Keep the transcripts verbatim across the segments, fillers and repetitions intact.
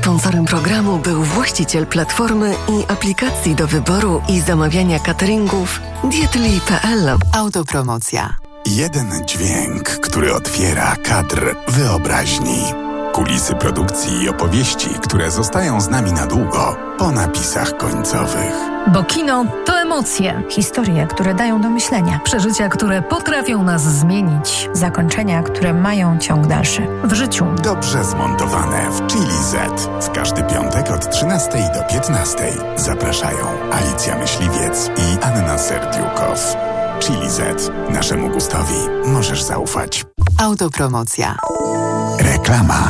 Sponsorem programu był właściciel platformy i aplikacji do wyboru i zamawiania cateringów dietli kropka p l. Autopromocja. Jeden dźwięk, który otwiera kadr wyobraźni. Kulisy produkcji i opowieści, które zostają z nami na długo po napisach końcowych. Bo kino to emocje, historie, które dają do myślenia, przeżycia, które potrafią nas zmienić, zakończenia, które mają ciąg dalszy. W życiu Dobrze zmontowane w Chili Z. W każdy piątek od trzynastej do piętnastej. Zapraszają Alicja Myśliwiec i Anna Serdiukow. Chili Z. Naszemu gustowi możesz zaufać. Autopromocja. Reklama.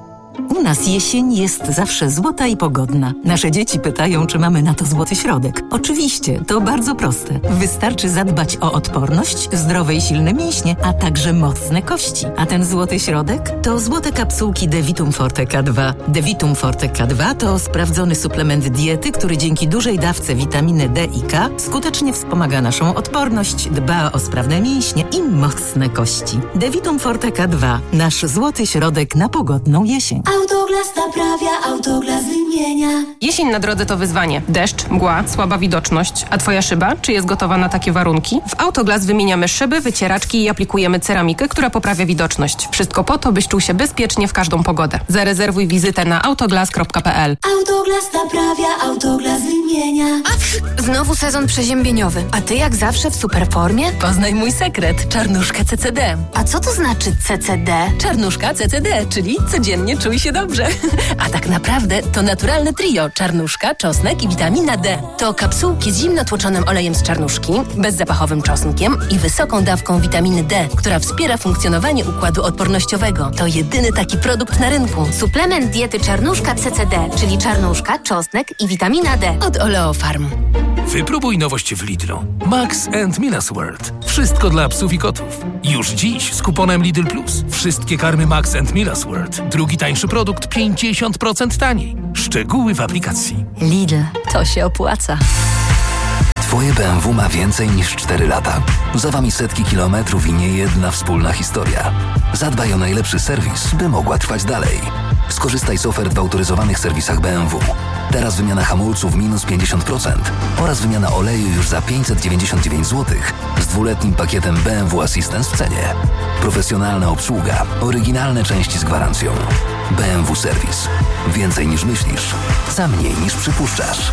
U nas jesień jest zawsze złota i pogodna. Nasze dzieci pytają, czy mamy na to złoty środek. Oczywiście, to bardzo proste. Wystarczy zadbać o odporność, zdrowe i silne mięśnie, a także mocne kości. A ten złoty środek to złote kapsułki Devitum Forte K dwa. Devitum Forte K dwa to sprawdzony suplement diety, który dzięki dużej dawce witaminy D i K skutecznie wspomaga naszą odporność, dba o sprawne mięśnie i mocne kości. Devitum Forte K dwa. Nasz złoty środek na pogodną jesień. Autoglas naprawia, Autoglas wymienia. Jesień na drodze to wyzwanie. Deszcz, mgła, słaba widoczność. A twoja szyba? Czy jest gotowa na takie warunki? W Autoglas wymieniamy szyby, wycieraczki i aplikujemy ceramikę, która poprawia widoczność. Wszystko po to, byś czuł się bezpiecznie w każdą pogodę. Zarezerwuj wizytę na autoglas kropka p l. Autoglas naprawia, Autoglas wymienia. A znowu sezon przeziębieniowy. A ty jak zawsze w super formie? Poznaj mój sekret, czarnuszkę C C D. A co to znaczy C C D? Czarnuszka C C D, czyli codziennie czuj się dobrze. A tak naprawdę to naturalne trio, czarnuszka, czosnek i witamina D. To kapsułki z zimno tłoczonym olejem z czarnuszki, bezzapachowym czosnkiem i wysoką dawką witaminy D, która wspiera funkcjonowanie układu odpornościowego. To jedyny taki produkt na rynku. Suplement diety czarnuszka C C D, czyli czarnuszka, czosnek i witamina D od Oleofarm. Wypróbuj nowość w Lidlu. Max and Milas World. Wszystko dla psów i kotów. Już dziś z kuponem Lidl Plus. Wszystkie karmy Max and Milas World. Drugi tańszy produkt pięćdziesiąt procent taniej. Szczegóły w aplikacji. Lidl, to się opłaca. Twoje B M W ma więcej niż cztery lata. Za wami setki kilometrów i nie jedna wspólna historia. Zadbaj o najlepszy serwis, by mogła trwać dalej. Skorzystaj z ofert w autoryzowanych serwisach B M W. Teraz wymiana hamulców minus pięćdziesiąt procent oraz wymiana oleju już za pięćset dziewięćdziesiąt dziewięć złotych z dwuletnim pakietem B M W Assistance w cenie. Profesjonalna obsługa, oryginalne części z gwarancją. B M W Serwis. Więcej niż myślisz, za mniej niż przypuszczasz.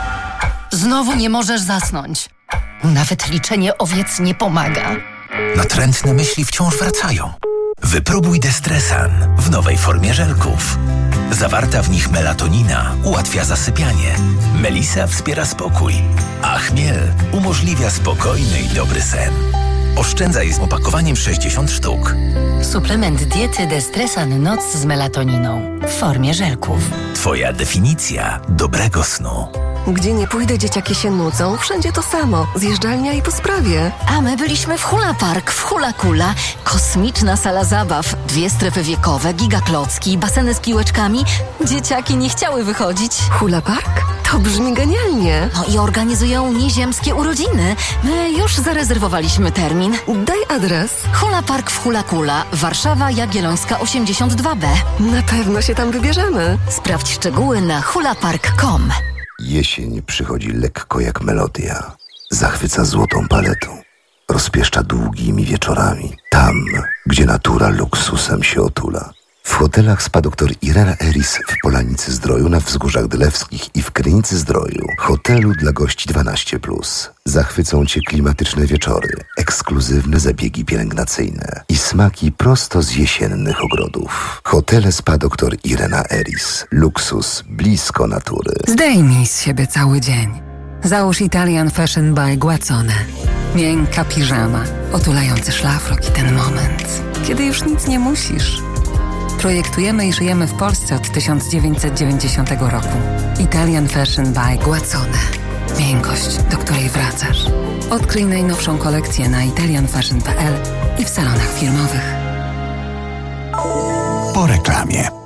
Znowu nie możesz zasnąć. Nawet liczenie owiec nie pomaga. Natrętne myśli wciąż wracają. Wypróbuj Destresan w nowej formie żelków. Zawarta w nich melatonina ułatwia zasypianie. Melisa wspiera spokój, a chmiel umożliwia spokojny i dobry sen. Oszczędzaj z opakowaniem sześćdziesiąt sztuk. Suplement diety Destresan Noc z melatoniną w formie żelków. Twoja definicja dobrego snu. Gdzie nie pójdę, dzieciaki się nudzą, wszędzie to samo. Zjeżdżalnia i po sprawie. A my byliśmy w Hula Park, w Hula Kula. Kosmiczna sala zabaw. Dwie strefy wiekowe, gigaklocki, baseny z piłeczkami. Dzieciaki nie chciały wychodzić. Hula Park? To brzmi genialnie. No i organizują nieziemskie urodziny. My już zarezerwowaliśmy termin. Daj adres. Hula Park w Hula Kula, Warszawa Jagiellońska osiemdziesiąt dwa B. Na pewno się tam wybierzemy. Sprawdź szczegóły na hulapark kropka com. Jesień przychodzi lekko jak melodia. Zachwyca złotą paletą. Rozpieszcza długimi wieczorami. Tam, gdzie natura luksusem się otula. W hotelach spa doktor Irena Eris w Polanicy Zdroju, na Wzgórzach Dylewskich i w Krynicy Zdroju. Hotelu dla gości dwanaście plus. Zachwycą Cię klimatyczne wieczory, ekskluzywne zabiegi pielęgnacyjne i smaki prosto z jesiennych ogrodów. Hotele spa doktor Irena Eris. Luksus blisko natury. Zdejmij z siebie cały dzień. Załóż Italian Fashion by Guazzone. Miękka piżama, otulający szlafrok i ten moment, kiedy już nic nie musisz. Projektujemy i szyjemy w Polsce od tysiąc dziewięćset dziewięćdziesiątego roku. Italian Fashion by Guazzone. Miękkość, do której wracasz. Odkryj najnowszą kolekcję na italian fashion kropka p l i w salonach firmowych. Po reklamie.